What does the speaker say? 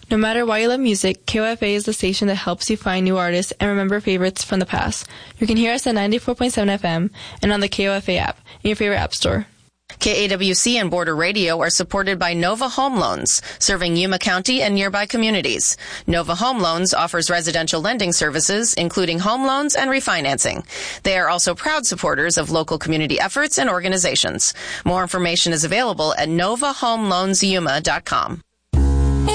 No matter why you love music, KOFA is the station that helps you find new artists and remember favorites from the past. You can hear us at 94.7 FM and on the KOFA app in your favorite app store. KAWC and Border Radio are supported by Nova Home Loans, serving Yuma County and nearby communities. Nova Home Loans offers residential lending services, including home loans and refinancing. They are also proud supporters of local community efforts and organizations. More information is available at novahomeloansyuma.com.